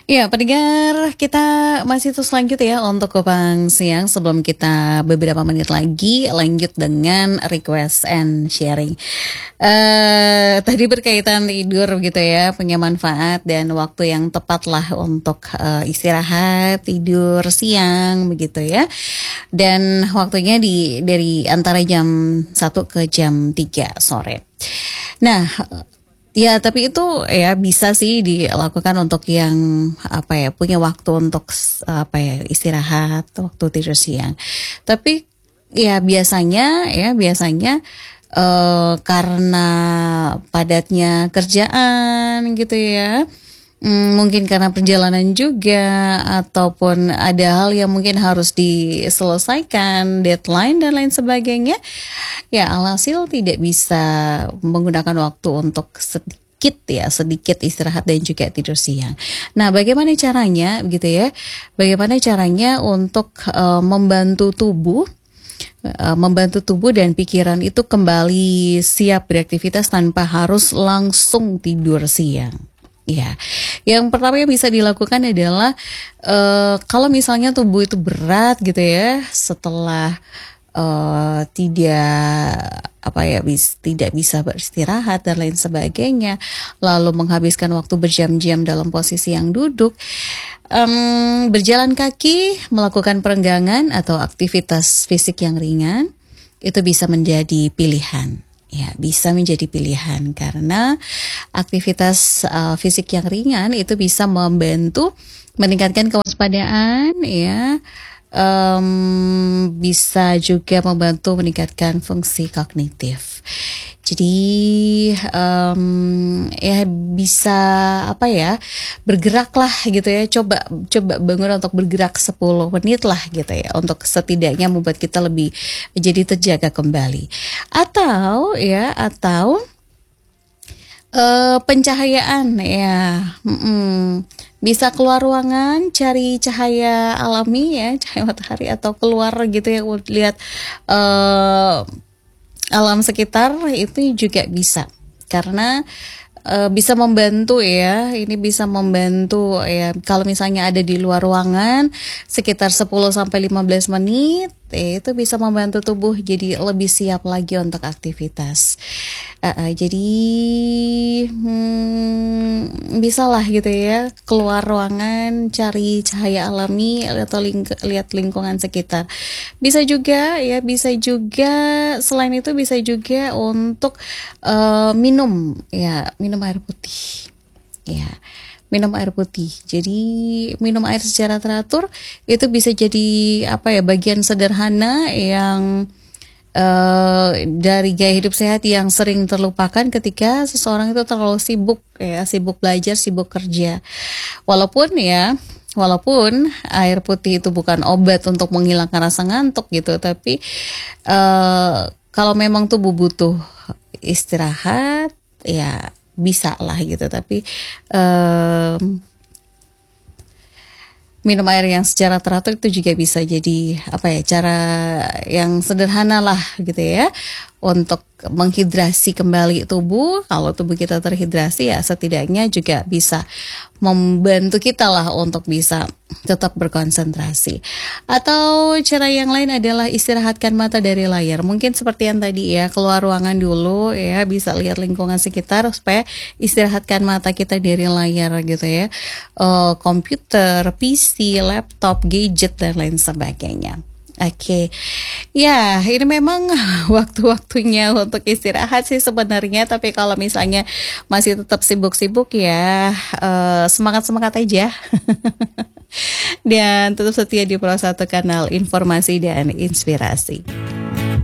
Ya, pendengar kita masih terus lanjut ya untuk Kupang Siang sebelum kita beberapa menit lagi lanjut dengan request and sharing. Tadi berkaitan tidur gitu ya, punya manfaat dan waktu yang tepat lah untuk istirahat, tidur siang begitu ya. Dan waktunya dari antara jam 1 ke jam 3 sore. Nah, ya, tapi itu ya bisa sih dilakukan untuk yang apa ya punya waktu untuk apa ya istirahat waktu tidur siang. Tapi ya biasanya karena padatnya kerjaan gitu ya. Mungkin karena perjalanan juga ataupun ada hal yang mungkin harus diselesaikan, deadline dan lain sebagainya. Ya, alhasil tidak bisa menggunakan waktu untuk sedikit istirahat dan juga tidur siang. Nah, bagaimana caranya gitu ya? Bagaimana caranya untuk membantu tubuh dan pikiran itu kembali siap beraktivitas tanpa harus langsung tidur siang. Ya, yang pertama yang bisa dilakukan adalah kalau misalnya tubuh itu berat gitu ya, setelah tidak bisa beristirahat dan lain sebagainya, lalu menghabiskan waktu berjam-jam dalam posisi yang duduk, berjalan kaki, melakukan perenggangan atau aktivitas fisik yang ringan, itu bisa menjadi pilihan. Ya, bisa menjadi pilihan karena aktivitas fisik yang ringan itu bisa membantu meningkatkan kewaspadaan, ya, bisa juga membantu meningkatkan fungsi kognitif. Jadi ya bisa bergerak lah gitu ya, coba bangun untuk bergerak 10 menit lah gitu ya, untuk setidaknya membuat kita lebih jadi terjaga kembali. Atau pencahayaan ya, bisa keluar ruangan, cari cahaya alami ya, cahaya matahari atau keluar gitu ya, lihat alam sekitar itu juga bisa, karena bisa membantu ya. Ini bisa membantu ya kalau misalnya ada di luar ruangan sekitar 10 sampai 15 menit, itu bisa membantu tubuh jadi lebih siap lagi untuk aktivitas. Jadi bisa lah gitu ya, keluar ruangan, cari cahaya alami atau lihat lingkungan sekitar. Bisa juga selain itu bisa juga untuk minum air putih. Ya, minum air putih. Jadi minum air secara teratur itu bisa jadi bagian sederhana yang dari gaya hidup sehat yang sering terlupakan ketika seseorang itu terlalu sibuk belajar, sibuk kerja. Walaupun air putih itu bukan obat untuk menghilangkan rasa ngantuk gitu, tapi kalau memang tubuh butuh istirahat, ya bisa lah gitu. Tapi minum air yang secara teratur itu juga bisa jadi cara yang sederhana lah gitu ya, untuk menghidrasi kembali tubuh. Kalau tubuh kita terhidrasi, ya setidaknya juga bisa membantu kita lah untuk bisa tetap berkonsentrasi. Atau cara yang lain adalah istirahatkan mata dari layar. Mungkin seperti yang tadi ya, keluar ruangan dulu ya, bisa lihat lingkungan sekitar supaya istirahatkan mata kita dari layar gitu ya, komputer, PC, laptop, gadget dan lain sebagainya. Oke. Ya, ini memang waktu-waktunya untuk istirahat sih sebenarnya. Tapi kalau misalnya masih tetap sibuk-sibuk ya, semangat-semangat aja. Dan tetap setia di Pro 1 kanal informasi dan inspirasi.